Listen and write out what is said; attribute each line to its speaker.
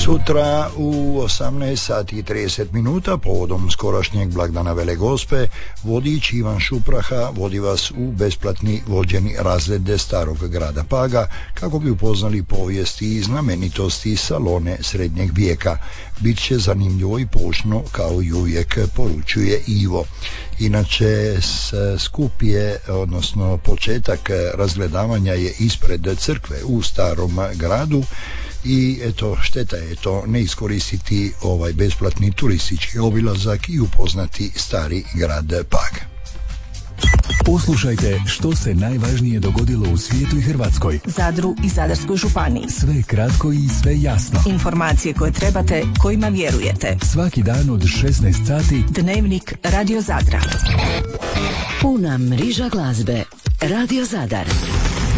Speaker 1: Sutra u 18 sati i 30 minuta povodom skorašnjeg blagdana Velegospe vodič Ivan Šupraha vodi vas u besplatni vođeni razred starog grada Paga kako bi upoznali povijesti i znamenitosti Salone srednjeg vijeka. Biće zanimljivo i poučno kao i uvijek, poručuje Ivo. Inače, skup je, odnosno početak razgledavanja je ispred crkve u starom gradu i eto, šteta je to ne iskoristiti ovaj besplatni turistički obilazak i upoznati stari grad Pag.
Speaker 2: Poslušajte što se najvažnije dogodilo u svijetu i Hrvatskoj,
Speaker 3: Zadru i Zadarskoj županiji.
Speaker 2: Sve kratko i sve jasno.
Speaker 3: Informacije koje trebate, kojima vjerujete.
Speaker 2: Svaki dan od 16 sati.
Speaker 3: Dnevnik Radio Zadra.
Speaker 4: Puna mriža glazbe. Radio Zadar.